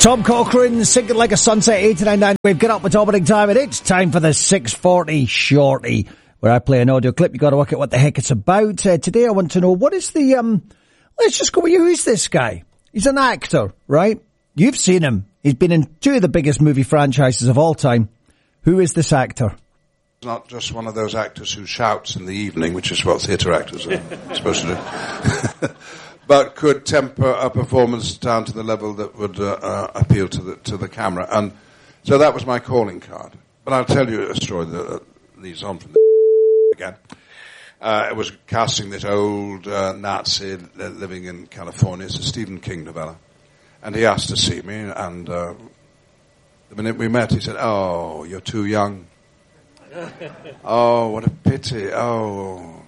Tom Cochrane, Sinking Like a Sunset, 89.9. We've got up with Dominic Time, and it's time for the 640 Shorty, where I play an audio clip. You've got to work out what the heck it's about. Today I want to know, what is the, let's just go with you. Who's this guy? He's an actor, right? You've seen him. He's been in two of the biggest movie franchises of all time. Who is this actor? Not just one of those actors who shouts in the evening, which is what theatre actors are supposed to do, but could temper a performance down to the level that would appeal to the camera. And so that was my calling card. But I'll tell you a story that leads on from the again. It was casting this old Nazi living in California. It's a Stephen King novella. And he asked to see me, and the minute we met, he said, "Oh, you're too young. Oh, what a pity. Oh.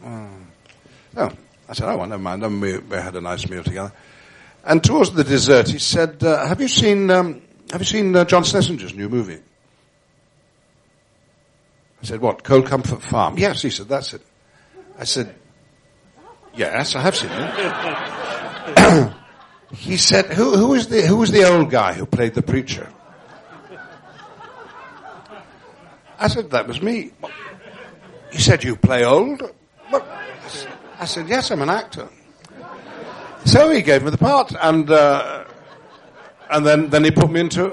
I said, "Oh, well, never mind." And we had a nice meal together. And towards the dessert, he said, "Have you seen John Schlesinger's new movie?" I said, "What? Cold Comfort Farm?" "Yes," he said, "that's it." I said, "Yes, I have seen it." He said, "Who was the old guy who played the preacher?" I said, "That was me." He said, "You play old?" What? I said, "Yes, I'm an actor." So he gave me the part, and then he put me into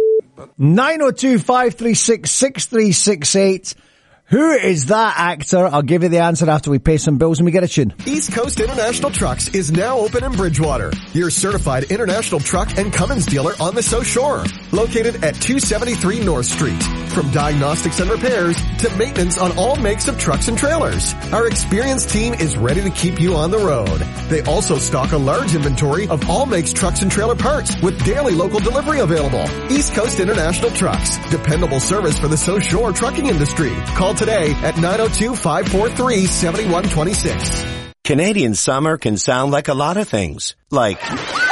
902-536-6368. Who is that actor? I'll give you the answer after we pay some bills and we get a tune. East Coast International Trucks is now open in Bridgewater. Your certified international truck and Cummins dealer on the South Shore. Located at 273 North Street. From diagnostics and repairs to maintenance on all makes of trucks and trailers. Our experienced team is ready to keep you on the road. They also stock a large inventory of all makes trucks and trailer parts with daily local delivery available. East Coast International Trucks. Dependable service for the South Shore trucking industry. Call today at 902-543-7126. Canadian summer can sound like a lot of things. Like,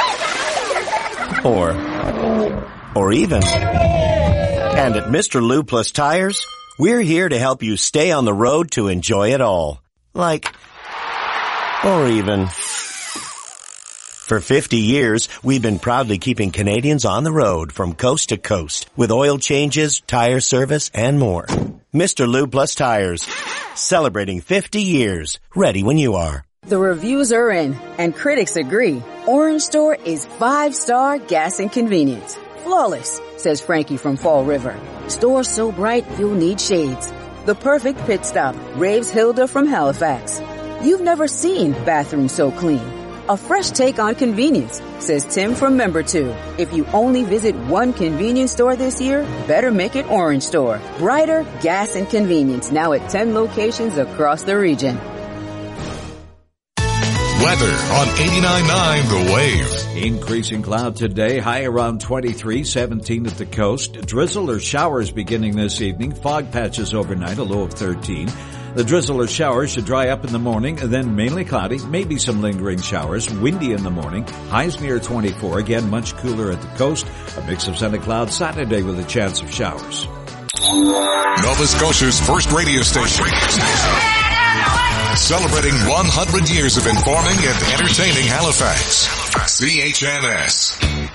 or even. And at Mr. Lou Plus Tires, we're here to help you stay on the road to enjoy it all. Like, or even. For 50 years, we've been proudly keeping Canadians on the road from coast to coast with oil changes, tire service, and more. Mr. Lou Plus Tires, celebrating 50 years, ready when you are. The reviews are in, and critics agree. Orange Store is 5-star gas and convenience. Flawless, says Frankie from Fall River. Store so bright you'll need shades. The perfect pit stop, raves Hilda from Halifax. You've never seen bathrooms so clean. A fresh take on convenience, says Tim from Member 2. If you only visit one convenience store this year, better make it Orange Store. Brighter gas and convenience now at 10 locations across the region. Weather on 89.9 The Wave. Increasing cloud today, high around 23, 17 at the coast. Drizzle or showers beginning this evening. Fog patches overnight, a low of 13. The drizzle or showers should dry up in the morning, then mainly cloudy, maybe some lingering showers, windy in the morning, highs near 24, again much cooler at the coast, a mix of sun and cloud Saturday with a chance of showers. Nova Scotia's first radio station. Celebrating 100 years of informing and entertaining Halifax. CHNS.